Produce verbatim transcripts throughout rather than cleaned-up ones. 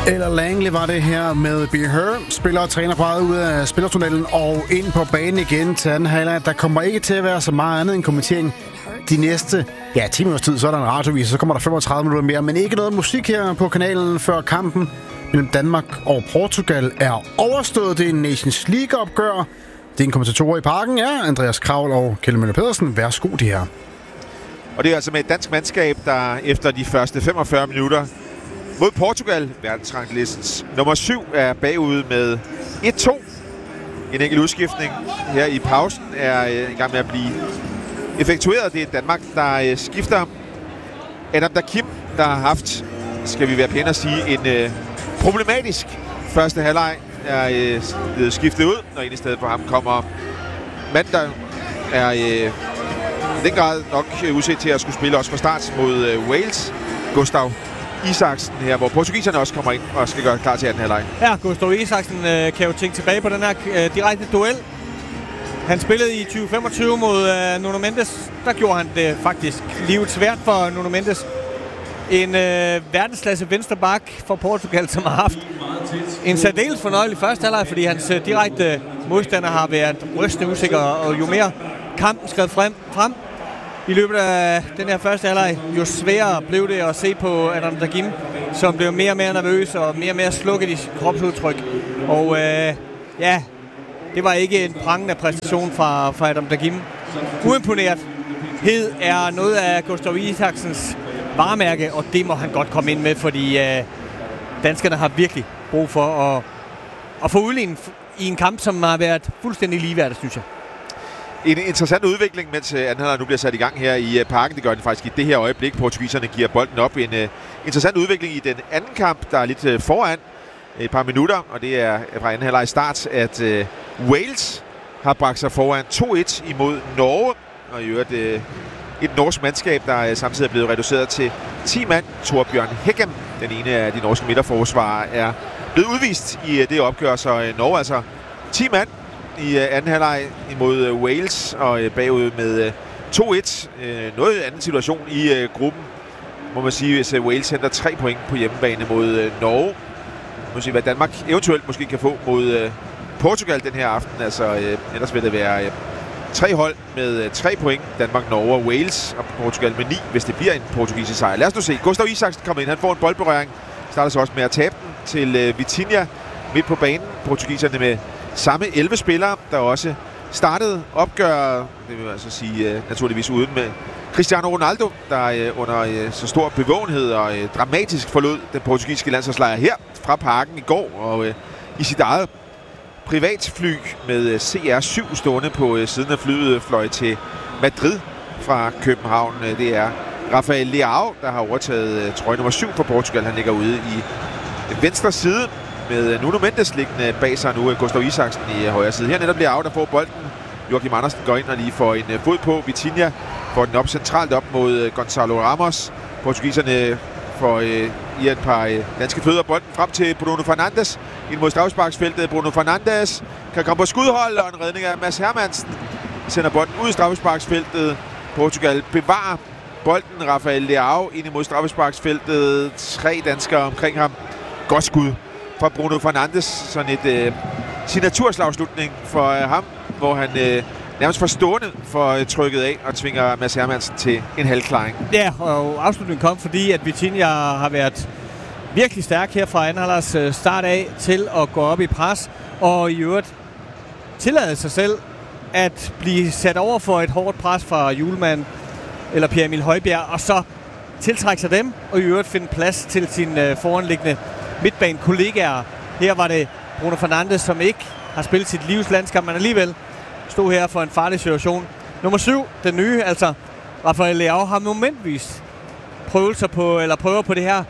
Eller Langley var det her med Be Her. Spiller og træner på ud af spillertunnelen og ind på banen igen til anden halvleg. Der kommer ikke til at være så meget andet end kommentering de næste ja, ti minutters tid. Så er der en radiovis, så kommer der femogtredive minutter mere. Men ikke noget musik her på kanalen før kampen mellem Danmark og Portugal er overstået. Det er en Nations League-opgør. Det er en kommentator i parken, ja. Andreas Kravl og Kjeld Møller Pedersen. Værsgo de her. Og det er altså med et dansk mandskab, der efter de første femogfyrre minutter mod Portugal, verdensranglistens nummer syv, er bagud med et to. En enkelt udskiftning her i pausen er i gang med at blive effektueret. Det er Danmark, der skifter. Adam Dakim, der har haft, skal vi være pæne at sige, en øh, problematisk første halvleg, er øh, blevet skiftet ud, og ind i stedet for ham kommer mand, der er øh, i den grad nok udset til at skulle spille også fra start mod øh, Wales. Gustav Isaksen her, hvor portugiserne også kommer ind og skal gøre klar til anden halvleg. Ja, Gustav Isaksen øh, kan jo tænke tilbage på den her øh, direkte duel. Han spillede i tyve femogtyve mod øh, Nuno Mendes. Der gjorde han det faktisk livet svært for Nuno Mendes. En øh, verdensklasse venstreback for Portugal, som har haft en særdeles fornøjelig første halvleg, fordi hans øh, direkte modstander har været rystende usikker, og jo mere kampen skred frem, frem i løbet af den her første halvleg, jo sværere blev det at se på Adam Dagim, som blev mere og mere nervøs og mere og mere slukket i sit kropsudtryk. Og øh, ja, det var ikke en prangende præstation fra, fra Adam Dagim. Uimponerethed er noget af Gustav Isaksens varemærke, og det må han godt komme ind med, fordi øh, danskerne har virkelig brug for at, at få udlignet i en kamp, som har været fuldstændig ligeværdig, synes jeg. En interessant udvikling, mens anden halvleg nu bliver sat i gang her i parken. Det gør den faktisk i det her øjeblik. Portugiserne giver bolden op. En uh, interessant udvikling i den anden kamp, der er lidt uh, foran et par minutter. Og det er fra anden halvleg start, at uh, Wales har bragt sig foran to et imod Norge. Og i øvrigt uh, et norsk mandskab, der uh, samtidig er blevet reduceret til ti mand. Torbjørn Heggem, den ene af de norske midterforsvarere, er blevet udvist i uh, det opgør. Så uh, Norge altså ti mand i uh, anden halvleg imod uh, Wales, og uh, bagud med uh, to et. Uh, noget anden situation i uh, gruppen, må man sige, hvis uh, Wales henter tre point på hjemmebane mod uh, Norge. Må sige, hvad Danmark eventuelt måske kan få mod uh, Portugal den her aften. Altså, uh, ellers vil det være uh, tre hold med uh, tre point. Danmark, Norge og Wales, og Portugal med ni, hvis det bliver en portugisisk sejr. Lad os nu se. Gustav Isaksen kommer ind. Han får en boldberøring. Starter så også med at tabe den til uh, Vitinha midt på banen. Portugiserne med samme elleve spillere, der også startede opgør, det vil altså sige uh, naturligvis uden med Cristiano Ronaldo, der uh, under uh, så stor bevågenhed og uh, dramatisk forlod den portugisiske landsholdslejr her fra parken i går, og uh, i sit eget privatfly med uh, C R syv stående på uh, siden af flyet fløj til Madrid fra København. Uh, det er Rafael Leao, der har overtaget uh, trøje nummer syv for Portugal. Han ligger ude i uh, venstre side med Nuno Mendes liggende bag sig nu. Gustav Isaksen i højre side. Her netop bliver af, der får bolden. Joachim Andersen går ind og lige får en fod på. Vitinha får den op centralt op mod Gonzalo Ramos. Portugiserne får øh, i et par øh, danske fødder bolden frem til Bruno Fernandes. Ind mod straffesparksfeltet. Bruno Fernandes kan komme på skudhold, og en redning af Mads Hermansen sender bolden ud i straffesparksfeltet. Portugal bevarer bolden. Rafael Leao ind imod straffesparksfeltet. Tre danskere omkring ham. Godt skud fra Bruno Fernandes. Sådan et øh, signaturslagslutning for øh, ham, hvor han øh, nærmest forstående for øh, trykket af og tvinger Mads Hermansen til en halvklaring. Ja, og afslutningen kom, fordi at Vitinha har været virkelig stærk her fra anden halvlegs øh, start af til at gå op i pres, og i øvrigt tillade sig selv at blive sat over for et hårdt pres fra Hjulmand eller Pierre Emil Højbjerg, og så tiltrække sig dem, og i øvrigt finde plads til sin øh, foranliggende midtbanekollegaer. Her var det Bruno Fernandes, som ikke har spillet sit livs landskamp, men alligevel stod her for en farlig situation. Nummer syv, den nye, altså Rafael Leao, har momentvis prøvet sig på, eller prøver på det her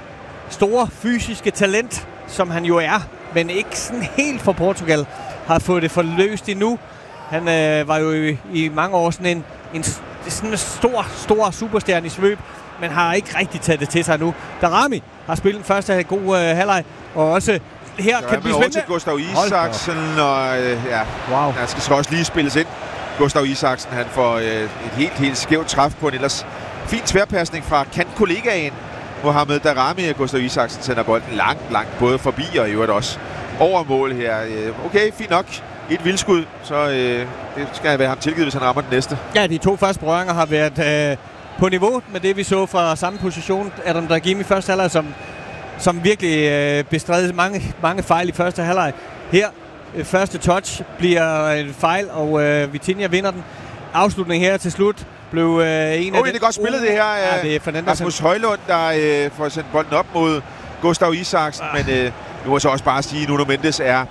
store fysiske talent, som han jo er, men ikke sådan helt for Portugal har fået det forløst endnu. Han øh, var jo i, i mange år sådan en, en, sådan en stor, stor superstjerne i svøb, men har ikke rigtig taget det til sig nu. Darami har spillet den første god øh, halvleg, og også her så kan det blive spændende. til Gustav Isaksen, og øh, ja, wow. Der skal så også lige spilles ind. Gustav Isaksen, han får øh, et helt, helt skævt træf på en ellers fin tværpasning fra kantkollegaen Mohamed Daramy og Gustav Isaksen sender bolden langt, langt både forbi og i øvrigt også over mål her. Okay, fint nok. Et vildskud, så øh, det skal være ham tilgivet, hvis han rammer den næste. Ja, de to første berøringer har været øh, på niveau med det, vi så fra samme position. Adam Daramy i første halvleg, som, som virkelig øh, bestred mange, mange fejl i første halvleg. Her, øh, første touch bliver en fejl, og øh, Vitinha vinder den. Afslutning her til slut blev øh, en oh, af det er godt spillet, uh, det her. Ja, det er Rasmus Højlund, der øh, får sendt bolden op mod Gustav Isaksen, ah. men øh, nu må jeg så også bare sige, at Nuno Mendes er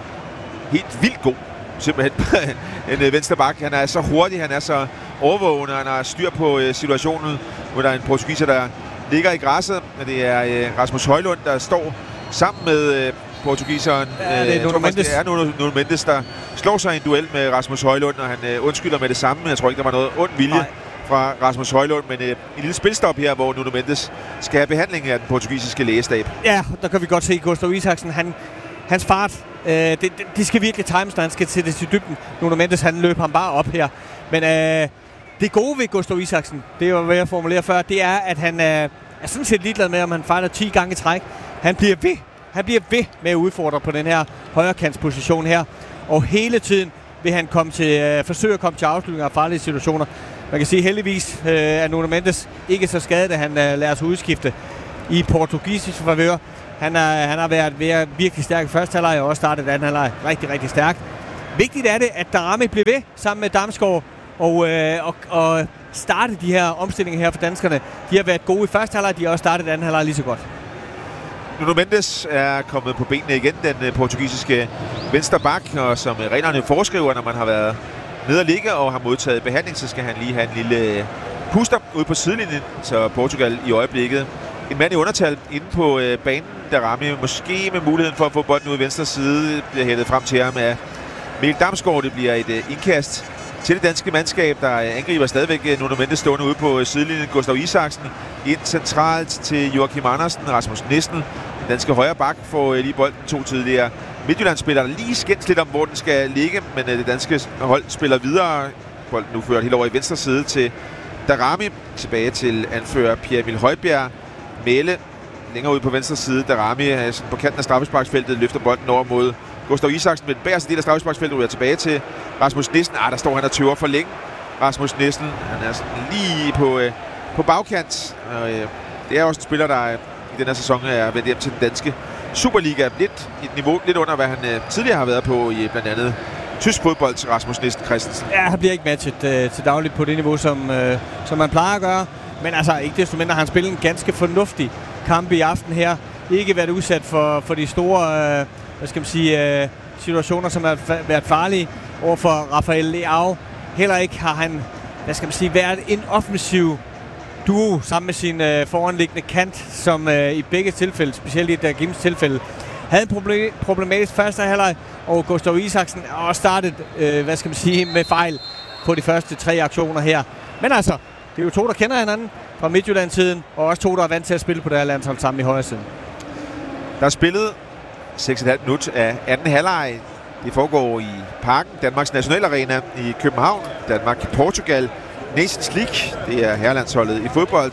helt vildt god. Simpelthen en venstre bak. Han er så hurtig, han er så overvågende, han har styr på øh, situationen. Nu er der en portugiser, der ligger i græsset, og det er øh, Rasmus Højlund, der står sammen med øh, portugiseren. Ja, det er Nuno Mendes. Det er Nuno, Nuno Mendes, der slår sig i en duel med Rasmus Højlund, og han øh, undskylder med det samme. Jeg tror ikke, der var noget ond vilje Nej. fra Rasmus Højlund, men øh, en lille spilstop her, hvor Nuno Mendes skal have behandling af den portugisiske lægestab. Ja, der kan vi godt se Gustav Isaksen, han Hans fart, øh, det, det, de skal virkelig times, når han skal sættes i dybden. Nuno Mendes, han løber ham bare op her. Men øh, det gode ved Gustav Isaksen, det var hvad jeg formulerede før, det er, at han øh, er sådan set ligeglad med, om han fejler ti gange i træk. Han bliver ved. Han bliver ved med at udfordre på den her højrekantsposition her. Og hele tiden vil han komme til, øh, forsøge at komme til afslutninger af farlige situationer. Man kan sige heldigvis, øh, at Nuno Mendes ikke så skadet, at han øh, lader sig udskifte i portugisisk favør. Han, er, han har været ved virkelig stærk i første halvleg og også startet anden halvleg rigtig, rigtig stærkt. Vigtigt er det, at Daramy bliver ved sammen med Damsgaard og, øh, og, og starte de her omstillinger her for danskerne. De har været gode i første halvleg, de har også startet anden halvleg lige så godt. Nuno Mendes er kommet på benene igen, den portugisiske venstre bak, og som reglerne foreskriver, når man har været nede og ligge og har modtaget behandling, så skal han lige have en lille puster ude på sidelinjen, så Portugal i øjeblikket en mand i undertal inde på øh, banen. Daramy måske med muligheden for at få bolden ud i venstre side bliver hættet frem til ham af Mikkel Damsgaard. Det bliver et øh, indkast til det danske mandskab, der øh, angriber stadigvæk Nuno Mendes stående ude på øh, sidelinjen. Gustav Isaksen ind centralt til Joachim Andersen. Rasmus Nissen, den danske højre bak, får øh, lige bolden to tidligere. Midtjyllandsspillere lige skændes lidt om, hvor den skal ligge, men øh, det danske hold spiller videre. Bolden nu ført helt over i venstre side til Daramy. Tilbage til anfører Pierre-Emil Højbjerg. Mæle længere ud på venstre side. Daramy på kanten af straffesparksfeltet løfter bolden over mod Gustav Isaksen med den bagerste del af straffesparksfeltet, ryger tilbage til Rasmus Nissen. Ah, der står han og tøver for længe. Rasmus Nissen, han er sådan lige på, øh, på bagkant. Og, øh, det er også en spiller, der øh, i den her sæson er vendt hjem til den danske Superliga. Lidt et niveau lidt under, hvad han øh, tidligere har været på i blandt andet tysk fodbold til Rasmus Nissen Christensen. Ja, han bliver ikke matchet øh, til dagligt på det niveau, som, øh, som man plejer at gøre. Men altså, ikke desto mindre har han spillet en ganske fornuftig kamp i aften her. Ikke været udsat for, for de store øh, hvad skal man sige, øh, situationer, som har været farlige over for Rafael Leao. Heller ikke har han, hvad skal man sige, været en offensiv duo sammen med sin øh, foranliggende kant, som øh, i begge tilfælde, specielt i Daramis tilfælde, havde en problem, problematisk første halvleg, og Gustav Isaksen har også startet, øh, hvad skal man sige, med fejl på de første tre aktioner her. Men altså, det er jo to, der kender hinanden fra Midtjylland-tiden, og også to, der er vant til at spille på det her landshold sammen i højre siden. Der er spillet seks komma fem minut af anden halvleg. Det foregår i Parken, Danmarks Nationalarena i København. Danmark-Portugal, Nations League. Det er herrelandsholdet i fodbold.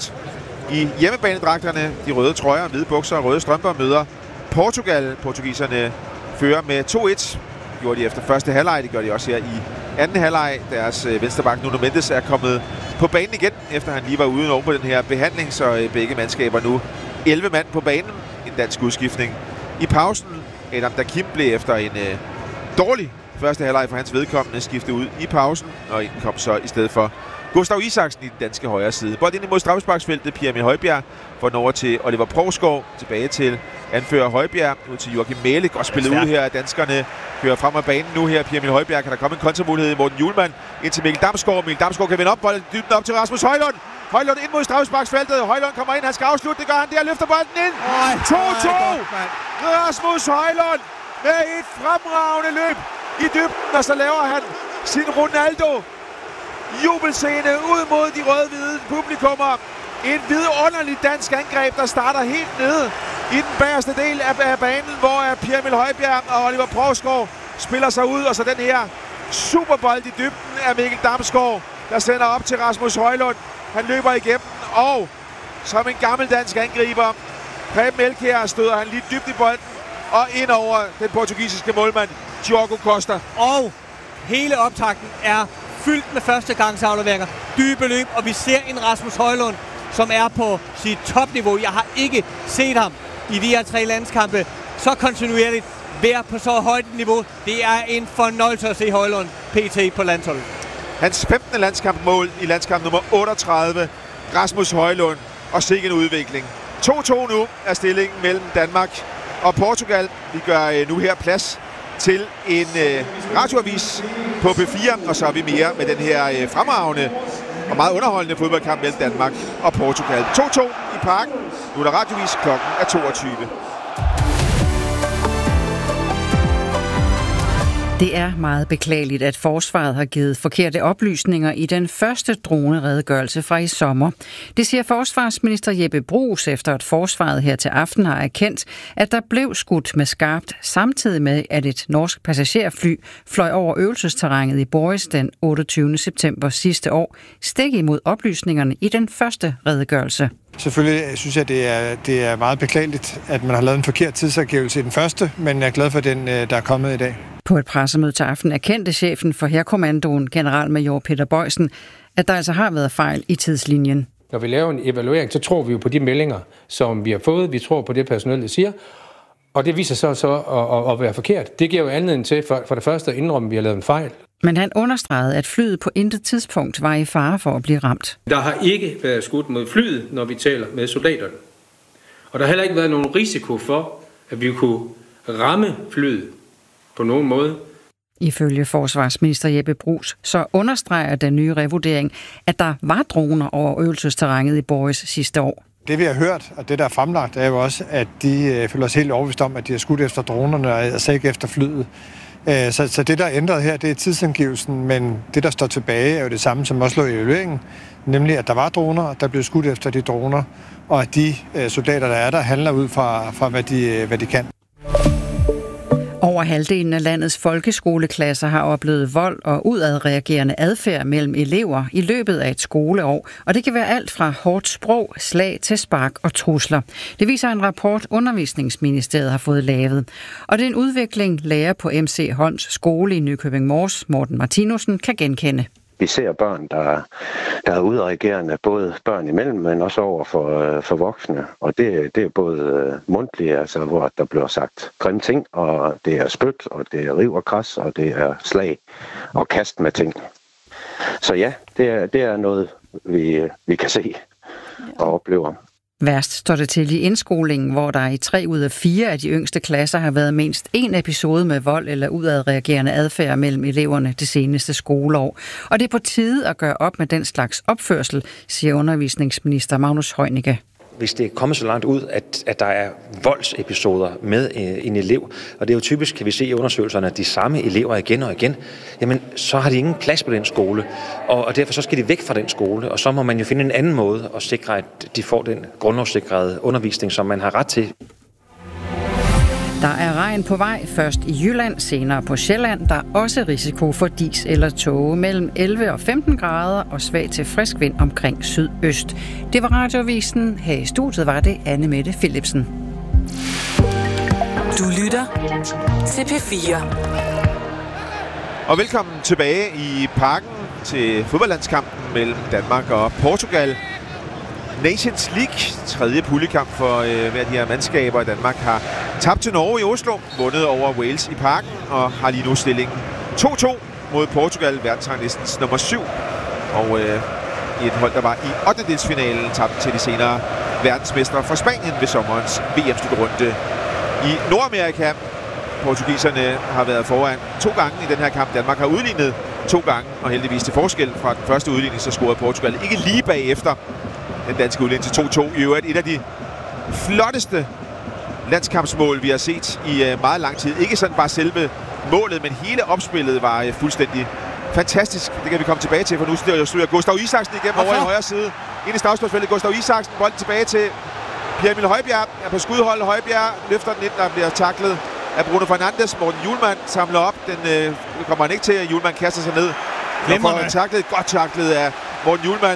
I hjemmebanedragterne, de røde trøjer, hvide bukser og røde strømper, møder Portugal. Portugiserne fører med to et. Det gjorde de efter første halvleg. Det gør de også her i anden halvleg. Deres venstreback Nuno Mendes er kommet på banen igen, efter han lige var ude over på den her behandling. Så begge mandskaber nu elleve mand på banen. En dansk udskiftning i pausen. Adam Dakim blev efter en øh, dårlig første halvleg for hans vedkommende skiftet ud i pausen, og ind kom så i stedet for Gustav Isaksen i den danske højre side. Bold ind imod straffesparksfeltet. Pierre-Emil Højbjerg får den over til Oliver Provsgaard. Tilbage til anfører Højbjerg. Ud til Joachim Mæle. Godt spillet ud her. Danskerne kører frem af banen nu her. Pierre-Emil Højbjerg, kan der komme en kontramulighed. Morten Hjulmand ind til Mikkel Damsgaard. Mikkel Damsgaard kan vende op. Bolden dybden op til Rasmus Højlund. Højlund ind mod straffesparksfeltet. Højlund kommer ind. Han skal afslutte. Det gør han der. Løfter bolden ind. to to. Rasmus Højlund med et fremragende løb i dybden. Og så laver han sin Ronaldo jubelscene ud mod de rød-hvide publikummer. En vidunderlig dansk angreb, der starter helt nede i den bagerste del af banen, hvor Pierre-Emil Højbjerg og Oliver Provsgaard spiller sig ud. Og så den her superbold i dybden af Mikkel Damsgaard, der sender op til Rasmus Højlund. Han løber igennem, og som en gammel dansk angriber. Preben Elkjær støder han lige dybt i bolden og ind over den portugisiske målmand, Diogo Costa. Og hele optakten er fyldt med førstegangsafleveringer, dybe løb, og vi ser en Rasmus Højlund, som er på sit topniveau. Jeg har ikke set ham i de her tre landskampe så kontinuerligt være på så højt niveau. Det er en fornøjelse at se Højlund P T på landsholdet. Hans femtende landskampmål i landskamp nummer otteogtredive. Rasmus Højlund, og sikke en udvikling. to to nu er stillingen mellem Danmark og Portugal. Vi gør nu her plads til en øh, radioavis på P fire, og så er vi mere med den her øh, fremragende og meget underholdende fodboldkamp mellem Danmark og Portugal. to to i Parken. Nu er der radioavis, klokken er toogtyve. Det er meget beklageligt, at forsvaret har givet forkerte oplysninger i den første droneredegørelse fra i sommer. Det siger forsvarsminister Jeppe Bruus, efter at forsvaret her til aften har erkendt, at der blev skudt med skarpt, samtidig med, at et norsk passagerfly fløj over øvelsesterrænet i Boris den otteogtyvende september sidste år, stik imod oplysningerne i den første redegørelse. Selvfølgelig synes jeg, det er, det er meget beklageligt, at man har lavet en forkert tidsangivelse i den første, men jeg er glad for den, der er kommet i dag. På et pressemøde til aften erkendte chefen for Hærkommandoen, generalmajor Peter Bøjsen, at der altså har været fejl i tidslinjen. Når vi laver en evaluering, så tror vi jo på de meldinger, som vi har fået. Vi tror på det, personalet siger. Og det viser sig så at, at, at være forkert. Det giver jo anledning til for, for det første at indrømme, at vi har lavet en fejl. Men han understregede, at flyet på intet tidspunkt var i fare for at blive ramt. Der har ikke været skudt mod flyet, når vi taler med soldaterne. Og der har heller ikke været nogen risiko for, at vi kunne ramme flyet på nogen måde. Ifølge forsvarsminister Jeppe Bruus, så understreger den nye revurdering, at der var droner over øvelsesterrænet i Boris sidste år. Det vi har hørt, og det der er fremlagt, er jo også, at de føler os helt overbevist om, at de har skudt efter dronerne, og altså ikke efter flyet. Så, så det, der er ændret her, det er tidsangivelsen, men det, der står tilbage, er jo det samme, som også lå i evalueringen, nemlig at der var droner, der blev skudt efter de droner, og at de soldater, der er der, handler ud fra, fra hvad, de, hvad de kan. Over halvdelen af landets folkeskoleklasser har oplevet vold og udadreagerende adfærd mellem elever i løbet af et skoleår, og det kan være alt fra hårdt sprog, slag til spark og trusler. Det viser en rapport, Undervisningsministeriet har fået lavet. Og det er en udvikling, lærer på M C Holms skole i Nykøbing Mors, Morten Martinussen, kan genkende. Vi ser børn, der, der er udreagerende, både børn imellem, men også over for, for voksne. Og det, det er både mundtligt, altså hvor der bliver sagt grimme ting, og det er spyt, og det er riv og kras, og det er slag og kast med ting. Så ja, det er, det er noget, vi, vi kan se og oplever. Værst står det til i indskolingen, hvor der i tre ud af fire af de yngste klasser har været mindst en episode med vold eller udadreagerende adfærd mellem eleverne det seneste skoleår. Og det er på tide at gøre op med den slags opførsel, siger undervisningsminister Magnus Heunicke. Hvis det er kommet så langt ud, at, at der er voldsepisoder med en elev, og det er jo typisk, kan vi se i undersøgelserne, at de samme elever igen og igen, jamen så har de ingen plads på den skole, og, og derfor så skal de væk fra den skole, og så må man jo finde en anden måde at sikre, at de får den grundlovssikrede undervisning, som man har ret til. Der er regn på vej, først i Jylland, senere på Sjælland. Der er også risiko for dis eller tåge mellem elleve og femten grader og svag til frisk vind omkring sydøst. Det var Radioavisen. Her i studiet var det Anne Mette Philipsen. Du lytter til P fire. Og velkommen tilbage i Parken til fodboldlandskampen mellem Danmark og Portugal. Nations League, tredje puljekamp for øh, hver de her mandskaber. Danmark har tabt til Norge i Oslo, vundet over Wales i Parken og har lige nu stillingen to to mod Portugal, verdensranglistens nummer syv. Og øh, et hold, der var i ottendedelsfinalen, tabte til de senere verdensmestre fra Spanien ved sommerens V M-slutrunde i Nordamerika. Portugiserne har været foran to gange i den her kamp. Danmark har udlignet to gange, og heldigvis til forskel fra den første udligning, så scorede Portugal ikke lige bagefter den danske udligning til to to. I øvrigt et af de flotteste landskampsmål, vi har set i uh, meget lang tid. Ikke sådan bare selve målet, men hele opspillet var uh, fuldstændig fantastisk. Det kan vi komme tilbage til, for nu styrer Gustav Isaksen igennem over i højre side. Ind i straffesparksfeltet, Gustav Isaksen. Bolden tilbage til Pierre Emil Højbjerg. Er på skudhold. Højbjerg løfter den ind, der bliver taklet af Bruno Fernandes. Morten Hjulmand samler op. Den øh, kommer han ikke til, at Hjulmand kaster sig ned. Taklet, godt taklet af Morten Hjulmand.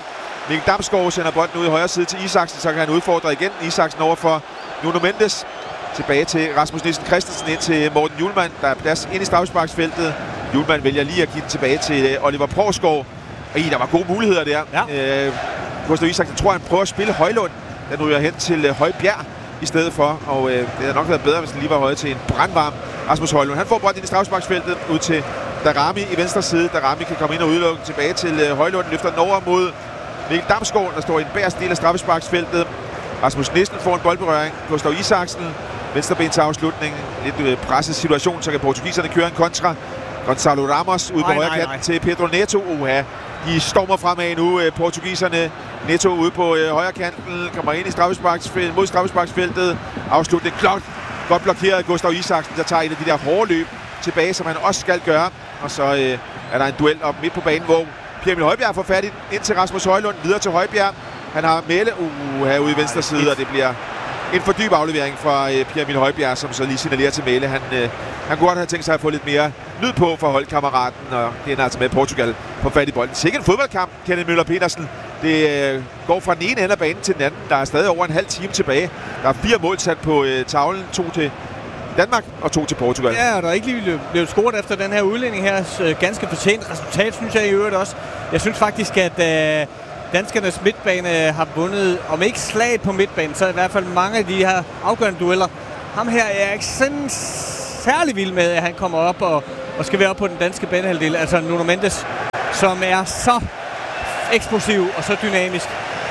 Mikkel Damsgaard sender bolden ud i højre side til Isaksen, så kan han udfordre igen. Isaksen over for Nuno Mendes. Tilbage til Rasmus Nielsen Christensen ind til Morten Hjulmand, der er plads ind i straffesparksfeltet. Hjulmand vælger lige at give den tilbage til Oliver Poulsgaard. Og der var gode muligheder der. Ja. Øh, Gustav Isaksen tror, han prøver at spille Højlund. Den ryger hen til Højbjerg i stedet for. Og øh, det havde nok været bedre, hvis den lige var højt til en brandvarm Rasmus Højlund. Han får bolden ind i straffesparksfeltet ud til Darami i venstre side. Darami kan komme ind og udelukke tilbage til øh, Højlund. Løfter den over mod Mikkel Damsgaard, der står i den bagerste del af straffesparksfeltet. Rasmus Nielsen får en boldberøring. Gustav Isaksen, venstrebens afslutning. Lidt øh, presset situation, så kan portugiserne køre en kontra. Gonzalo Ramos ud på højre kant til Pedro Neto. Uha, de stormer fremad nu, øh, portugiserne. Neto ude på øh, højre kanten, kommer ind i straffesparksfeltet, mod straffesparksfeltet. Afslutning klart. Godt blokeret Gustav Isaksen, der tager et af de der hårde løb tilbage, som han også skal gøre. Og så øh, er der en duel op midt på banen, hvor Pierre Emil Højbjerg får fat ind til Rasmus Højlund, videre til Højbjerg. Han har Melle uh, herude i venstre side, og det bliver en for dyb aflevering fra øh, Pierre Emil Højbjerg, som så lige signalerer til Melle. Han, øh, han kunne godt have tænkt sig at få lidt mere lyd på for holdkammeraten, og det er altså med Portugal på fat i bolden. Sikke en fodboldkamp, Kenneth Møller Petersen. Det øh, går fra den ene ende af banen til den anden. Der er stadig over en halv time tilbage. Der er fire mål sat på øh, tavlen. To til Danmark og to til Portugal. Ja, og der er ikke lige blevet scoret efter den her udlænding her. Ganske fortjent resultat, synes jeg i øvrigt også. Jeg synes faktisk, at øh, danskernes midtbane har vundet, om ikke slaget på midtbanen, så i hvert fald mange af de her afgørende dueller. Ham her er ikke sådan særlig vild med, at han kommer op og, og skal være op på den danske banehalvdel. Altså Nuno Mendes, som er så eksplosiv og så dynamisk.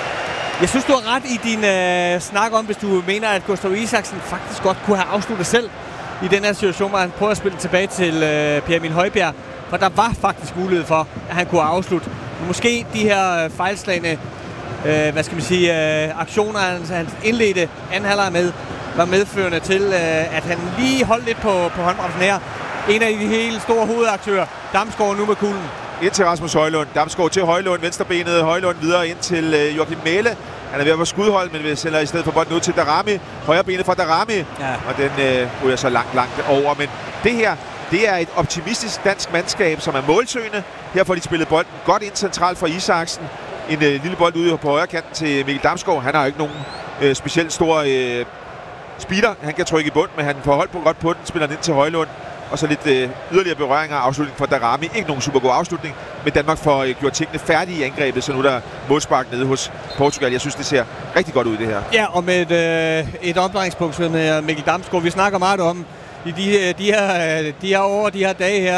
Jeg synes, du har ret i din øh, snak om, hvis du mener, at Gustav Isaksen faktisk godt kunne have afsluttet selv i den her situation, hvor han prøver at spille tilbage til øh, Pierre Emil Højbjerg. For der var faktisk mulighed for, at han kunne afslutte. Men måske de her øh, fejlslagne øh, hvad skal man sige, øh, aktioner, han, han indledte anden halvleg med, var medførende til, øh, at han lige holdt lidt på, på håndbremsen her. En af de helt store hovedaktører, Damsgaard nu med kuglen. Ind til Rasmus Højlund. Damsgaard til Højlund. Venstrebenet Højlund videre ind til øh, Joachim Mæhle. Han er ved at være skudhold, men vi sælger i stedet for bolden ud til Darami. Højrebenet fra Darami. Ja. Og den øh, ryger så langt, langt over. Men det her, det er et optimistisk dansk mandskab, som er målsøgende. Her får de spillet bolden godt ind centralt fra Isaksen. En øh, lille bold ude på højre kanten til Mikkel Damsgaard. Han har jo ikke nogen øh, specielt stor øh, speeder. Han kan trykke i bund, men han får hold på godt på den. Spiller den ind til Højlund. Og så lidt øh, yderligere berøringer og afslutning fra Darami. Ikke nogen super god afslutning, men Danmark får øh, gjort tingene færdige i angrebet, så nu er der målspark nede hos Portugal. Jeg synes, det ser rigtig godt ud, det her. Ja, og med et, øh, et omdrejningspunkt med Mikkel Damsgaard. Vi snakker meget om i de, de, her, de her år, de her dage her.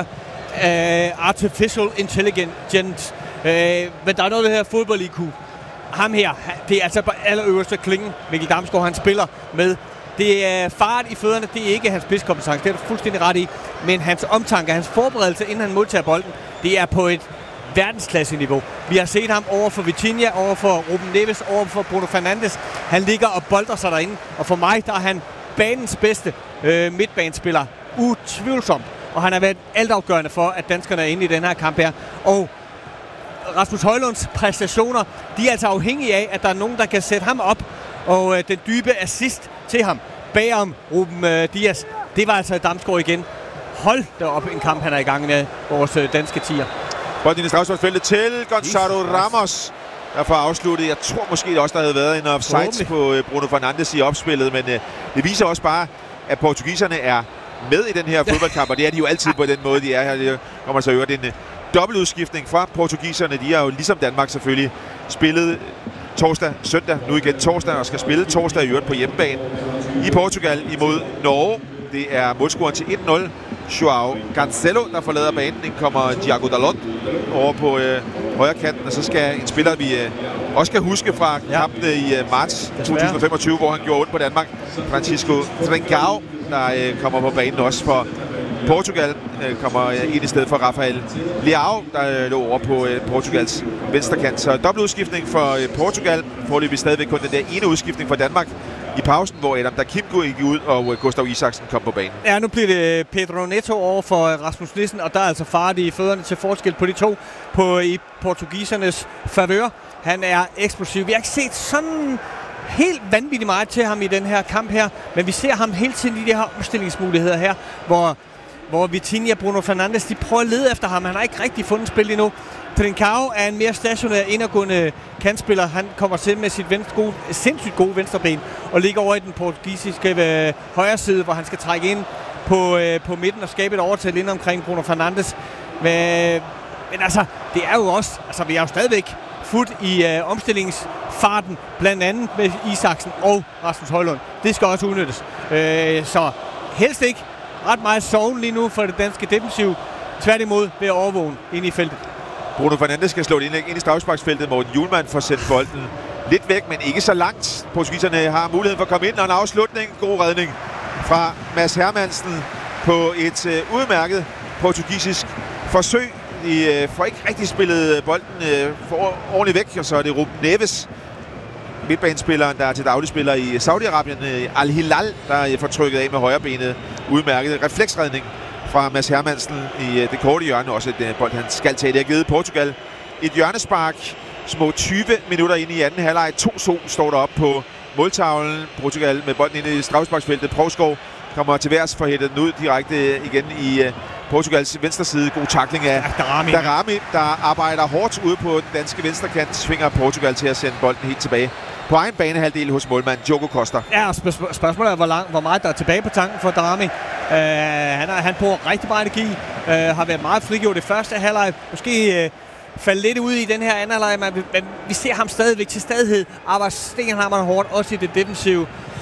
Uh, artificial intelligence. Uh, men der er noget, der her fodbold I Q. Ham her, det er altså på allerøverste klingen. Mikkel Damsgaard, han spiller med. Det er fart i fødderne, det er ikke hans spidskompetence, det er du fuldstændig ret i. Men hans omtanke, hans forberedelse, inden han modtager bolden, det er på et verdensklasse-niveau. Vi har set ham over for Vitinha, over for Ruben Neves, over for Bruno Fernandes. Han ligger og bolder sig derinde, og for mig, der er han banens bedste øh, midtbanespiller. Utvivlsomt. Og han har været altafgørende for, at danskerne er inde i den her kamp her. Og Rasmus Højlunds præstationer, de er altså afhængige af, at der er nogen, der kan sætte ham op. Og øh, den dybe assist til ham, bagom Ruben øh, Dias, det var altså Damsgaard igen. Hold da op en kamp, han er i gang med, vores øh, danske tier. Bolden i straffesparksfeltet til Gonzalo Ramos, der får afsluttet. Jeg tror måske også, der havde været en offside på øh, Bruno Fernandes i opspillet, men øh, det viser også bare, at portugiserne er med i den her fodboldkamp, og det er de jo altid på den måde, de er her. Det kommer så øvrigt en øh, dobbeltudskiftning fra portugiserne. De har jo ligesom Danmark selvfølgelig spillet torsdag, søndag, nu igen torsdag, og skal spille torsdag i øvrigt på hjemmebane i Portugal imod Norge. Det er målscoren til et nul. Joao Cancelo, der forlader banen. Den kommer Thiago Dalot over på øh, højre kanten, og så skal en spiller, vi øh, også kan huske fra ja. kampene i øh, marts to tusind femogtyve, hvor han gjorde ondt på Danmark. Francisco Trincao, der øh, kommer på banen også for Portugal, øh, kommer øh, ind i stedet for Rafael Leao, der øh, lå over på øh, Portugals venstre kant. Så dobbeltudskiftning for øh, Portugal. Foreløbig stadigvæk kun den der ene udskiftning for Danmark i pausen, hvor Adam Dakim gik ud, og Gustav Isaksen kom på banen. Ja, nu bliver det Pedro Neto over for Rasmus Nielsen, og der er altså fart i fødderne til forskel på de to på i portugisernes favør. Han er eksplosiv. Vi har ikke set sådan helt vanvittigt meget til ham i den her kamp her, men vi ser ham hele tiden i de her omstillingsmuligheder her, hvor hvor Vitinha og Bruno Fernandes, de prøver at lede efter ham. Han har ikke rigtig fundet spil endnu. Trincao er en mere stationær, indadgående kantspiller. Han kommer til med sit venstre, gode, sindssygt gode venstreben og ligger over i den portugisiske øh, højre side, hvor han skal trække ind på, øh, på midten og skabe et overtal ind omkring Bruno Fernandes. Men, men altså, det er jo også, altså vi er jo stadigvæk fuldt i øh, omstillingsfarten, blandt andet med Isaksen og Rasmus Højlund. Det skal også udnyttes. Øh, så helst ikke ret meget sovn lige nu for det danske defensiv. Tværtimod ved at overvåge ind i feltet. Bruno Fernandes skal slå det indlæg ind i straffesparksfeltet. Morten Hjulmand får sendt bolden lidt væk, men ikke så langt. Portugiserne har muligheden for at komme ind, og en afslutning. God redning fra Mads Hermansen på et øh, udmærket portugisisk forsøg. De øh, får ikke rigtig spillet bolden øh, for ordentligt væk, og så er det Ruben Neves, midtbanespilleren, der er til daglig spiller i Saudi-Arabien, øh, Al-Hilal, der øh, får trykket af med højrebenet. Udmærket refleksredning fra Mads Hermansen i øh, det korte hjørne. Også et øh, bold, han skal tage. Det har givet Portugal et hjørnespark. Små tyve minutter ind i anden halvleg. to to står der op på måltavlen. Portugal med bolden ind i straffesparksfeltet. Provskov kommer til værs for at hætte den ud direkte igen i øh, Portugals venstre side. God tackling af ja, Darami. Darami, der arbejder hårdt ude på den danske venstrekant. Svinger Portugal til at sende bolden helt tilbage på egen banehalvdel hos målmand Diogo Costa. Ja, spørg- spørgsmålet er, hvor, lang, hvor meget der er tilbage på tanken for Darami. Uh, han, er, han bruger rigtig meget energi. Uh, har været meget frigjort i første halvleg. Måske uh, falde lidt ud i den her anden halvleg, men, men vi ser ham stadigvæk til stadighed. Arbejder stenhammerne hårdt, også i det defensive.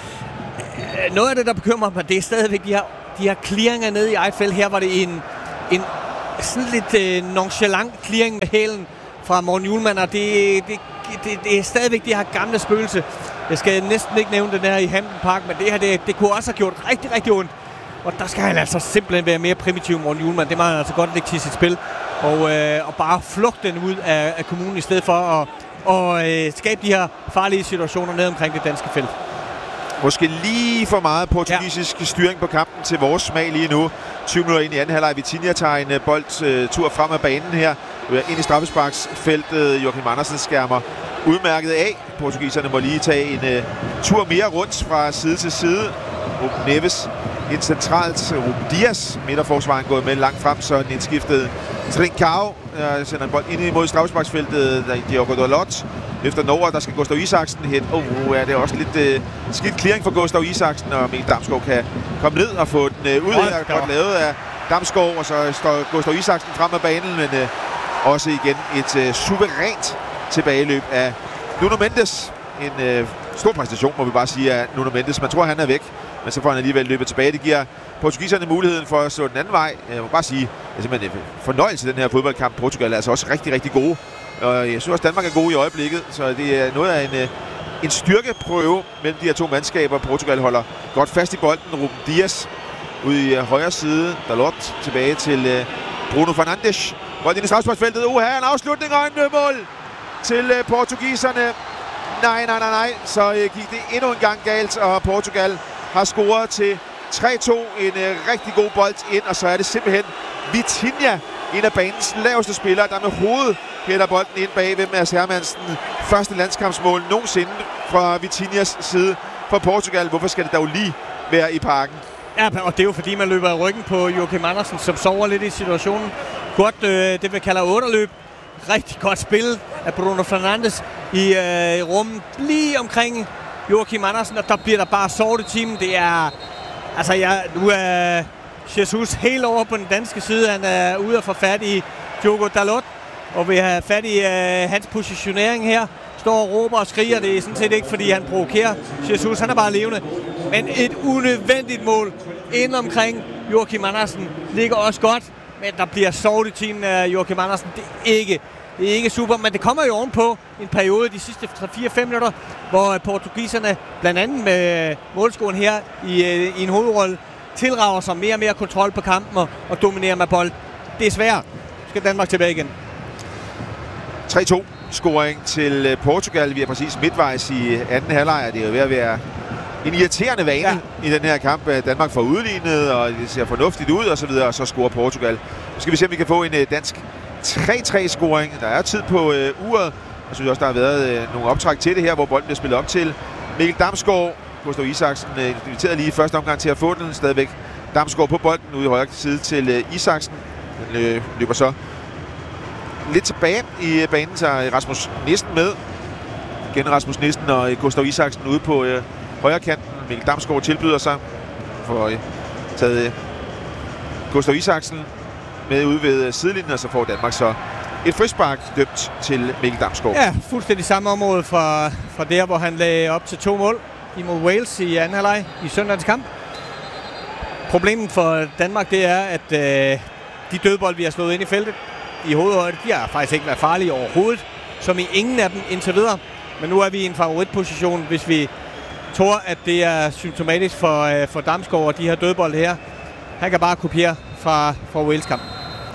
Uh, noget af det, der bekymrer mig, det er stadigvæk de her, de her clearinger nede i eget felt. Her var det en, en sådan lidt uh, nonchalant clearing med hælen fra Morten Hjulmand, og det, det, det, det er stadigvæk det her gamle spøgelse. Jeg skal næsten ikke nævne den her i Hampden Park, men det her, det, det kunne også have gjort rigtig, rigtig ondt. Og der skal han altså simpelthen være mere primitiv, Morten Hjulmand. Det må han altså godt lægge til sit spil. Og, øh, og bare flugte den ud af, af kommunen, i stedet for at og, øh, skabe de her farlige situationer ned omkring det danske felt. Måske lige for meget portugisisk ja. styring på kampen til vores smag lige nu. tyve minutter ind i anden halvleg. Vitinha tager en boldtur frem af banen her. Ind i straffesparksfeltet. Joachim Andersen skærmer udmærket af. Portugiserne må lige tage en uh, tur mere rundt fra side til side. Ruben Neves ind centralt. Ruben Dias, midterforsvaren, gået med langt frem, så den indskiftede Trincao uh, sender en bold ind imod straffesparksfeltet. Diogo Dalot efter Norge, der skal Gustav Isaksen hen. Åh, oh, ja, det er også lidt uh, skidt clearing for Gustav Isaksen, og Mikkel Damsgaard kan komme ned og få den uh, ud her. Godt lavet af Damsgaard, og så står Gustav Isaksen frem af banen, men uh, også igen et uh, suverænt tilbageløb af Nuno Mendes. En øh, stor præstation, må vi bare sige, af Nuno Mendes. Man tror, han er væk, men så får han alligevel løbet tilbage. Det giver portugiserne muligheden for at slå den anden vej. Jeg må bare sige, det er simpelthen en fornøjelse, den her fodboldkamp. Portugal er altså også rigtig, rigtig gode. Og jeg synes også, Danmark er gode i øjeblikket, så det er noget af en, øh, en styrkeprøve mellem de her to mandskaber. Portugal holder godt fast i bolden. Ruben Dias ude i øh, højre side. Dalot tilbage til øh, Bruno Fernandes. Bolden ind i straffesparksfeltet. Uh, her en afslutning og en mål til øh, portugiserne. Nej, nej, nej, nej. Så øh, gik det endnu en gang galt, og Portugal har scoret til tre to. En øh, rigtig god bold ind, og så er det simpelthen Vitinha, en af banens laveste spillere, der med hovedet hætter bolden ind bagved Mads Hermansen. Første landskampsmål nogensinde fra Vitinhas side for Portugal. Hvorfor skal det dog lige være i parken? Ja, og det er jo fordi, man løber i ryggen på Joachim Andersen, som sover lidt i situationen. Godt, øh, det vi kalder otterløb. Rigtig godt spil af Bruno Fernandes i øh, rummet lige omkring Joachim Andersen, og der bliver der bare sovet i timen. Det er, altså jeg, nu er Jesus helt over på den danske side. Han er ude at få fat i Diogo Dalot, og vil have fat i øh, hans positionering her. Står og råber og skriger. Det er sådan set ikke, fordi han provokerer Jesus. Han er bare levende. Men et unødvendigt mål ind omkring Joachim Andersen ligger også godt. Men der bliver sovet i timen af Joachim Andersen. Det er ikke, det er ikke super, men det kommer jo ovenpå en periode de sidste tre fire fem minutter, hvor portugiserne, blandt andet med målscoren her i, i en hovedrolle, tilrager sig mere og mere kontrol på kampen og, og dominerer med bold. Det er svært. Skal Danmark tilbage igen. tre to scoring til Portugal. Vi er præcis midtvejs i anden halvleg. Det er jo ved at være en irriterende vane ja. i den her kamp. Danmark får udlignet, og det ser fornuftigt ud, og så videre, og så scorer Portugal. Nu skal vi se, om vi kan få en dansk tre tre scoring. Der er tid på øh, uret. Jeg synes også, der har været øh, nogle optræk til det her, hvor bolden bliver spillet op til Mikkel Damsgaard. Gustav Isaksen øh, inviteret lige i første omgang til at få den. Stadigvæk Damsgaard på bolden ude i højre side til øh, Isaksen. Den øh, løber så lidt tilbage i banen, så Rasmus Nissen med. Igen Rasmus Nissen og øh, Gustav Isaksen ude på øh, højre kanten. Mikkel Damsgaard tilbyder sig for øh, taget øh, Gustav Isaksen med ude ved øh, sidelinjen, og så får Danmark så et frispark dømt til Mikkel Damsgaard. Ja, fuldstændig samme område fra, fra der, hvor han lagde op til to mål imod Wales i anden halvleg i søndagens kamp. Problemet for Danmark, det er, at øh, de dødbold, vi har slået ind i feltet i hovedhøjde, de har faktisk ikke været farlige overhovedet, som i ingen af dem indtil videre. Men nu er vi i en favoritposition, hvis vi tror, at det er symptomatisk for, øh, for Damsgaard og de her dødbold her. Han kan bare kopiere fra, fra Wales-kampen.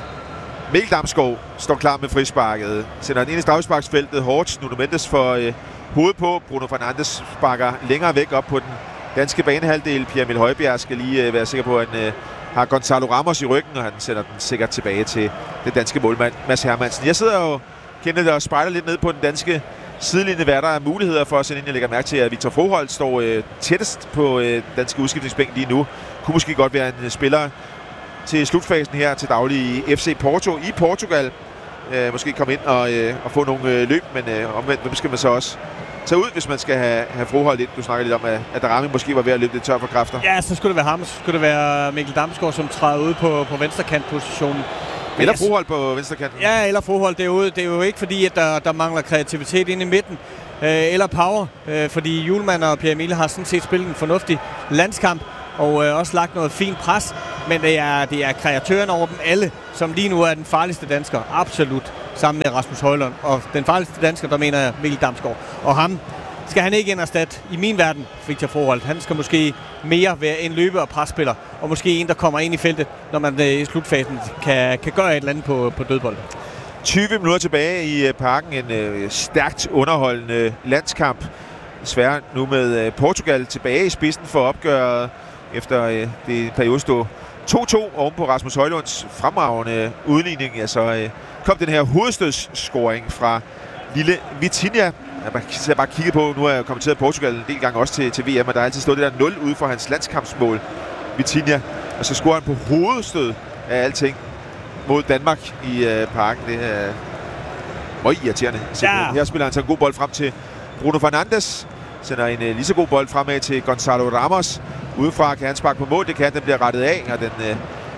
Mikkel Damsgaard står klar med frisparket. Sender den ind i straffesparksfeltet. Hårdt. Nuno Mendes får øh, hovedet på. Bruno Fernandes sparker længere væk op på den danske banehalvdel. Pierre Emil Højbjerg skal lige øh, være sikker på, at han øh, har Gonzalo Ramos i ryggen, og han sender den sikkert tilbage til den danske målmand Mads Hermansen. Jeg sidder jo kendt og spejler lidt ned på den danske sidelinje, hvad der er muligheder for at sende ind. Jeg lægger mærke til, at Victor Froholt står øh, tættest på øh, den danske udskiftningsbænk lige nu. Kunne måske godt være en spiller til slutfasen her til daglig i F C Porto i Portugal. Øh, måske komme ind og, øh, og få nogle øh, løb, men øh, omvendt, hvem skal man så også tage ud, hvis man skal have, have Froholt ind? Du snakker lidt om, at, at Darami måske var ved at løbe lidt tør for kræfter. Ja, så skulle det være ham. Så skulle det være Mikkel Damsgaard, som træder ud på, på venstrekantpositionen. Eller Froholt på venstrekanten. Ja, eller Froholt derude. Det er jo ikke fordi, at der, der mangler kreativitet inde i midten. Øh, eller power. Øh, fordi Hjulmand og Pierre Emil har sådan set spillet en fornuftig landskamp. Og øh, også lagt noget fint pres. Men det er, det er kreatøren over dem alle, som lige nu er den farligste dansker. Absolut. Sammen med Rasmus Højlund. Og den farligste dansker, der mener jeg Mikkel Damsgaard. Og ham skal han ikke inderstatte i min verden, Victor Froholt. Han skal måske mere være en løbe- og presspiller. Og måske en, der kommer ind i feltet, når man øh, i slutfasen kan, kan gøre et eller andet på, på dødbold. tyve minutter tilbage i øh, parken. En øh, stærkt underholdende landskamp. Desværre nu med øh, Portugal tilbage i spidsen for opgøret. Efter øh, det periode stod to to oven på Rasmus Højlunds fremragende udligning. Ja, så øh, kom den her hovedstødsscoring fra lille Vitinha. Jeg har bare kigget på, nu har jeg kommenteret Portugal en del gange også til, til V M, og der har altid stået det der nul ude for hans landskampsmål, Vitinha. Og så scorer han på hovedstød af alting mod Danmark i øh, parken. Det er meget irriterende. Ja. Her spiller han så en god bold frem til Bruno Fernandes. Sender en øh, lige så god bold fremad til Gonzalo Ramos. Udefra kan han sparke på mål, det kan den bliver rettet af, og den øh,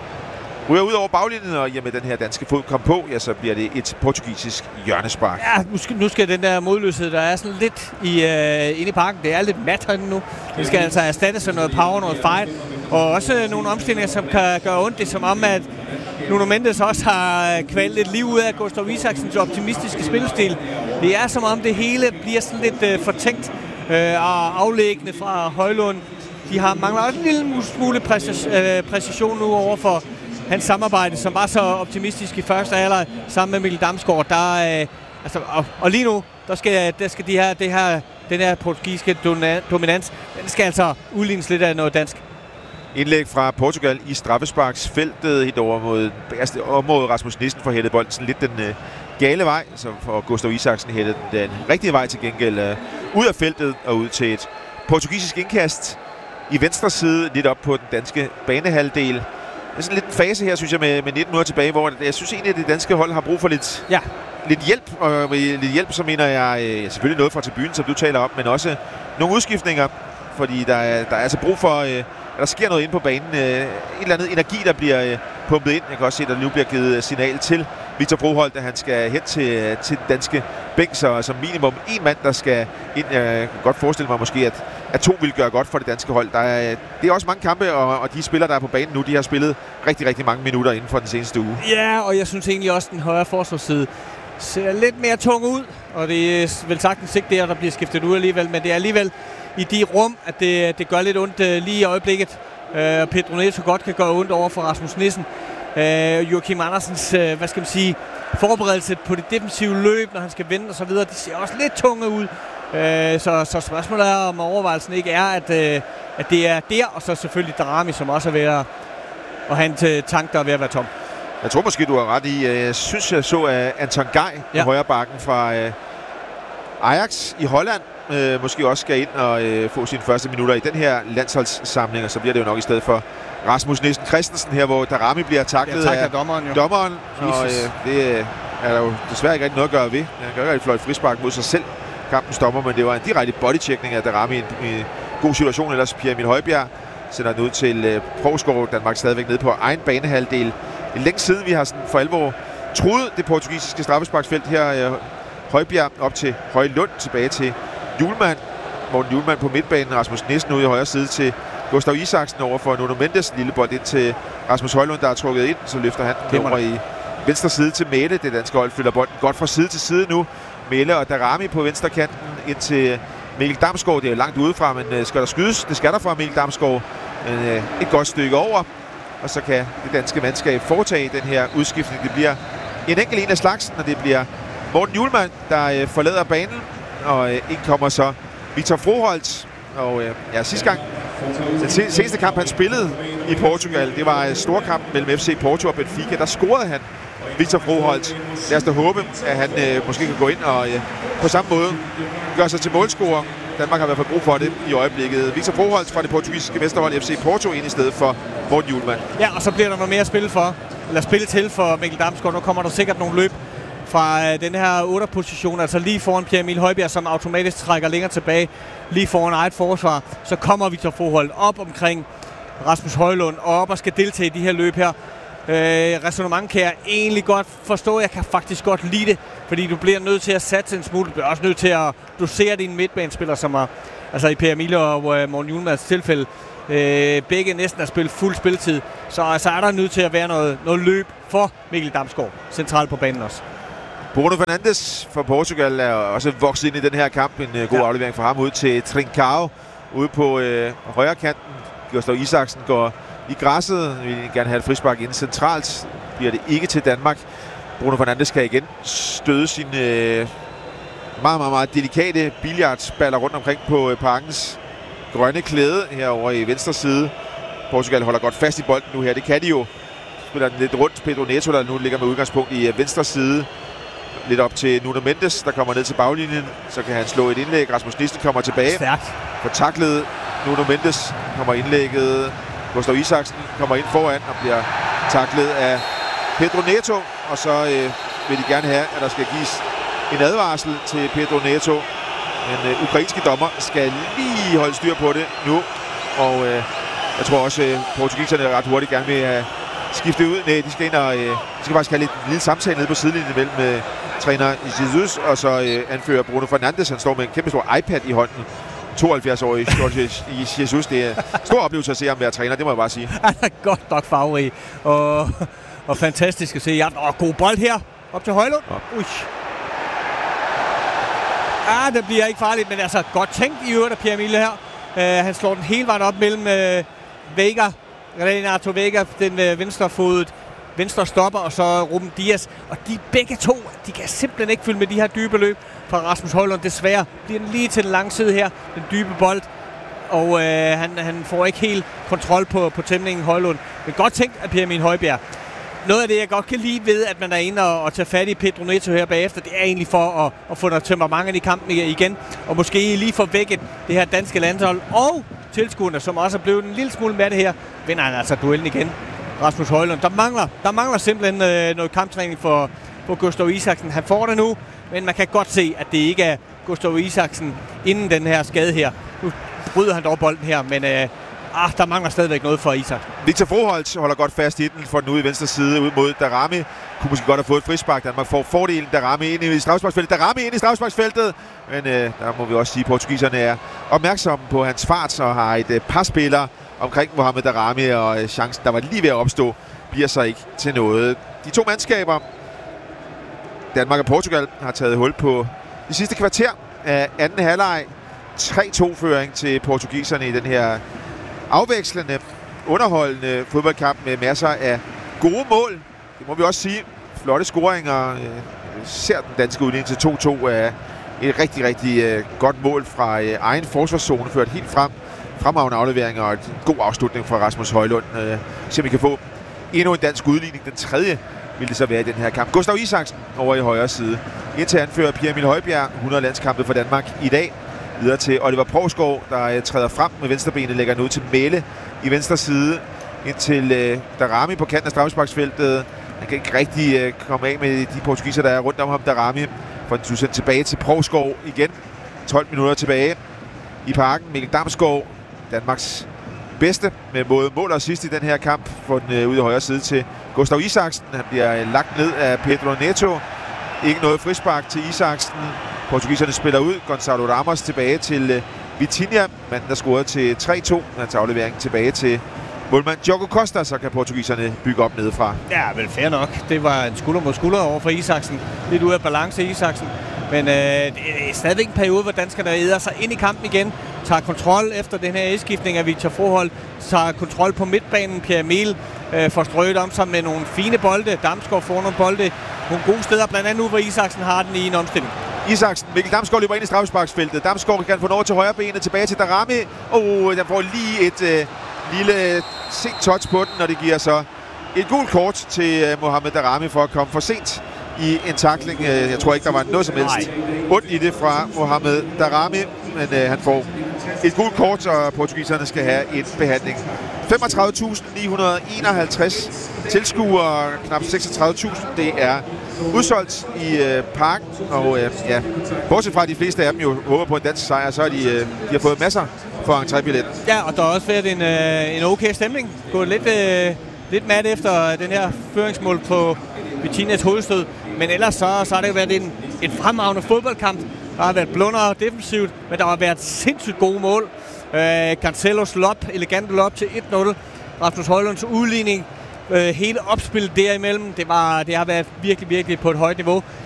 ryger ud over baglinjen, og i og med den her danske fod kom på, ja, så bliver det et portugisisk hjørnespark. Ja, nu skal, nu skal den der modløshed, der er sådan lidt i, øh, inde i parken, det er lidt mat herinde nu. Det skal altså erstattes af noget power, noget fight, og også nogle omstillinger, som kan gøre ondt. Det er som om, at Nuno Mendes også har kvalt lidt liv ud af Gustav Isaksens optimistiske spillestil. Det er som om, det hele bliver sådan lidt øh, fortænkt øh, og aflæggende fra Højlund. De har mangler også en lille smule præcision nu over for hans samarbejde, som var så optimistisk i første halvleg sammen med Mikkel Damsgaard. Der, øh, altså, og, og lige nu, der skal, der skal de her, det her, den her portugisiske dominans, den skal altså udlignes lidt af noget dansk. Indlæg fra Portugal i straffesparksfeltet, helt over mod bagerste område. Rasmus Nissen får hættet bolden sådan lidt den øh, gale vej, så får Gustav Isaksen hættet den, den rigtige vej til gengæld øh, ud af feltet og ud til et portugisisk indkast i venstre side, lidt op på den danske banehalvdel. Det er sådan lidt en fase her, synes jeg, med, med nitten minutter tilbage, hvor jeg synes egentlig, at det danske hold har brug for lidt, ja. lidt hjælp. Og med lidt hjælp, så mener jeg øh, selvfølgelig noget fra tribunen, som du taler om, men også nogle udskiftninger, fordi der er, der er altså brug for, øh, at der sker noget inde på banen. Øh, et eller andet energi, der bliver øh, pumpet ind. Jeg kan også se, at der nu bliver givet signal til Victor Froholt, at han skal hen til, til den danske bænk, så som minimum en mand, der skal ind. Jeg kan godt forestille mig måske, at, at to vil gøre godt for det danske hold. Der er, det er også mange kampe, og, og de spillere, der er på banen nu, de har spillet rigtig, rigtig mange minutter inden for den seneste uge. Ja, og jeg synes egentlig også, at den højre forsvarsside ser lidt mere tung ud, og det er vel sagtens ikke der, der bliver skiftet ud alligevel, men det er alligevel i de rum, at det, det gør lidt ondt uh, lige i øjeblikket. Uh, Pedro Neto godt kan gøre ondt over for Rasmus Nissen. Uh, Joachim Andersens, uh, hvad skal man sige, forberedelse på det defensive løb, når han skal vende og så videre, det ser også lidt tunge ud. Uh, så, så spørgsmålet er, om overvejelsen ikke er, at, uh, at det er der, og så selvfølgelig Darami, som også er ved at, at have en tank, der er ved at være tom. Jeg tror måske, du har ret i. Jeg synes, jeg så uh, Anton Gej, ja. højre bakken fra uh, Ajax i Holland, øh, måske også skal ind og øh, få sine første minutter i den her landsholdssamling, og så bliver det jo nok i stedet for Rasmus Nielsen Christensen her, hvor Darami bliver taklet ja, af dommeren. Jo. dommeren og øh, det er der jo desværre ikke rigtig noget at gøre ved. Han kan jo ikke rigtig fløjte frispark mod sig selv, kampens dommer, men det var en direkte bodycheckning af Darami i en, en god situation, ellers Pierre Emil Højbjerg sender den ud til øh, Provsgaard. Danmark stadigvæk nede på egen banehalvdel. Det er længe siden, vi har sådan for alvor truet det portugisiske straffesparksfelt her. Øh, Højbjerg op til Højlund, tilbage til Hjulmand. Morten Hjulmand på midtbanen, Rasmus Nielsen ude i højre side til Gustav Isaksen over for Nuno Mendes. Lille bold ind til Rasmus Højlund, der er trukket ind. Så løfter han den over i venstre side til Mæle. Det danske hold fylder bolden godt fra side til side nu. Mæle og Darami på venstre kanten ind til Mikkel Damsgaard. Det er langt udefra, men skal der skydes? Det skal der fra Mikkel Damsgaard. Men, øh, et godt stykke over. Og så kan det danske mandskab foretage den her udskiftning. Det bliver en enkelt en af slagsen, og det bliver Morten Hjulmand, der øh, forlader banen. Og øh, ind kommer så Victor Froholt. Og øh, ja, sidste gang, den seneste kamp, han spillede i Portugal, det var en stor kamp mellem F C Porto og Benfica. Der scorede han, Victor Froholt. Lad os da håbe, at han øh, måske kan gå ind og øh, på samme måde gøre sig til målscorer. Danmark har i hvert fald brug for det i øjeblikket. Victor Froholt fra det portugisiske mesterhold F C Porto ind i stedet for Morten Hjulmand. Ja, og så bliver der noget mere at spille for, eller spille til for Mikkel Damsgaard. Nu kommer der sikkert nogle løb fra øh, den her otter position, altså lige foran Pierre Emil Højbjerg, som automatisk trækker længere tilbage, lige foran eget forsvar. Så kommer Victor Froholt op omkring Rasmus Højlund og op og skal deltage i de her løb her. Øh, Ræsonnement kan jeg egentlig godt forstå. Jeg kan faktisk godt lide det, fordi du bliver nødt til at satse en smule. Du bliver også nødt til at dosere dine midtbanespillere, som er, altså i Per Emil og uh, Morten Hjulmands tilfælde, øh, begge næsten har spillet fuld spilletid. Så altså, er der nødt til at være noget, noget løb for Mikkel Damsgaard, centralt på banen også. Bruno Fernandes fra Portugal er også vokset ind i den her kamp. En uh, god ja. aflevering fra ham ud til Trincao ude på øh, højre kanten. Gustav Isaksen går i græsset. Vi vil gerne have et frispark inden centralt. Bliver det ikke til Danmark. Bruno Fernandes kan igen støde sine øh, meget, meget, meget delikate billiardsballer rundt omkring på øh, parkens grønne klæde herover i venstre side. Portugal holder godt fast i bolden nu her. Det kan de jo. Spiller den lidt rundt. Pedro Neto, der nu ligger med udgangspunkt i øh, venstre side. Lidt op til Nuno Mendes, der kommer ned til baglinjen. Så kan han slå et indlæg. Rasmus Nielsen kommer tilbage. Stærkt. For taklet Nuno Mendes kommer indlægget. Gustav Isaksen kommer ind foran og bliver taklet af Pedro Neto. Og så øh, vil de gerne have, at der skal gives en advarsel til Pedro Neto. Men øh, ukrainske dommer skal lige holde styr på det nu. Og øh, jeg tror også, at portugiserne ret hurtigt gerne vil have skiftet ud. Nej, de skal ind og øh, de skal faktisk have lidt en lille samtale nede på sidelinjen mellem øh, træner Jesus og så øh, anfører Bruno Fernandes. Han står med en kæmpe stor iPad i hånden. tooghalvfjerds-årig Jorge Jesus. Det er stor oplevelse at se ham være træner, det må jeg bare sige. Han er godt nok farverig og, og fantastisk at se. Ja, og god bold her op til Højlund. Ja. Ui. Ah, det bliver ikke farligt, men altså godt tænkt i øvrigt af Pierre Emil her. Uh, han slår den hele vejen op mellem uh, Vega, Renato Vega, den uh, venstrefodet venstre stopper, og så Ruben Dias. Og de begge to, de kan simpelthen ikke følge med de her dybe løb fra Rasmus Højlund. Desværre bliver den lige til den lange side her, den dybe bold. Og øh, han, han får ikke helt kontrol på, på tæmningen Højlund. Men godt tænkt af Pierre Emil Højbjerg. Noget af det, jeg godt kan lide ved, at man er inde og, og tager fat i Pedro Neto her bagefter, det er egentlig for at, at få noget temperament i kampen igen. Og måske lige få vækket det her danske landshold og tilskuerne, som også er blevet en lille smule med det her, vinder han altså duellen igen. Rasmus Højlund. Der mangler, der mangler simpelthen øh, noget kamptræning for, for Gustav Isaksen. Han får det nu, men man kan godt se, at det ikke er Gustav Isaksen inden den her skade her. Nu bryder han dog bolden her, men øh, ah, der mangler stadigvæk noget for Isaksen. Victor Froholt holder godt fast i den, for den ude i venstre side ud mod Darami. Kunne måske godt have fået et frispark. Danmark får fordelen. Darami ind i straffesparksfeltet. Darami ind i straffesparksfeltet. Men øh, der må vi også sige, at portugiserne er opmærksomme på hans fart, og har et øh, par spillere omkring Mohamed Darami, og øh, chancen, der var lige ved at opstå, bliver så ikke til noget. De to mandskaber, Danmark og Portugal, har taget hul på de sidste kvarter af anden halvleg. tre to-føring til portugiserne i den her afvekslende, underholdende fodboldkamp med masser af gode mål. Det må vi også sige. Flotte scoringer. Ser den danske udligning til to to af et rigtig, rigtig uh, godt mål fra uh, egen forsvarszone, ført helt frem. Fremragende afleveringer og en god afslutning fra Rasmus Højlund. Uh, så vi kan få endnu en dansk udligning. Den tredje vil det så være i den her kamp. Gustav Isaksen over i højre side. Indtil anfører Pierre Emil Højbjerg hundrede landskampe for Danmark i dag. videre til Oliver Provsgaard, der øh, træder frem med venstrebenet, lægger den ud til Mæle i venstre side, ind til øh, Darami på kanten af straffesparksfeltet. Han kan ikke rigtig øh, komme af med de portugiser, der er rundt om ham. Darami får den sendt tilbage til Provsgaard igen. tolv minutter tilbage i parken. Mikkel Damsgaard, Danmarks bedste med både mål og assist i den her kamp, får den øh, ud i højre side til Gustav Isaksen. Han bliver øh, lagt ned af Pedro Neto. Ikke noget frispark til Isaksen. Portugiserne spiller ud. Gonzalo Ramos tilbage til øh, Vitinha. Manden, der scorede til tre to. Hans aflevering tilbage til målmand Diogo Costa, så kan portugiserne bygge op nedefra. Ja, vel fair nok. Det var en skulder mod skulder over for Isaksen. Lidt ude af balance Isaksen. Men øh, det er stadigvæk en periode, hvor danskerne æder sig ind i kampen igen. Tager kontrol efter den her indskiftning af Victor Froholt. Tager kontrol på midtbanen. Pierre Emil øh, får strøget om sig med nogle fine bolde. Damsgaard får nogle bolde. Nogle gode steder, blandt andet nu, hvor Isaksen har den i en omstilling. Isaksen, Mikkel Damsgaard løber ind i straffesparksfeltet. Damsgaard kan få den over til højre benet, tilbage til Darami. Og oh, den får lige et øh, lille sent touch på den, og det giver så et gult kort til øh, Mohamed Darami for at komme for sent i en tackling. Jeg tror ikke, der var noget som helst ondt i det fra Mohamed Darami, men øh, han får et gult kort, og portugiserne skal have en behandling. femogtredive tusind ni hundrede enoghalvtreds tilskuere, knap seksogtredive tusind. Det er udsolgt i øh, parken, og øh, ja, bortset fra at de fleste af dem jo håber på en dansk sejr, så har de, øh, de har fået masser for entrébilletten. Ja, og der har også været en, øh, en okay stemning. Gået lidt, øh, lidt mat efter den her føringsmål på Vitinhas hovedstød. Men ellers så, så har det jo været en, en fremragende fodboldkamp. Der har været blunder defensivt, men der har været sindssygt gode mål. Øh, Cancelos lop, elegant lop til et nul. Rasmus Højlunds udligning. Øh, hele opspillet derimellem, det, var, det har været virkelig, virkelig på et højt niveau.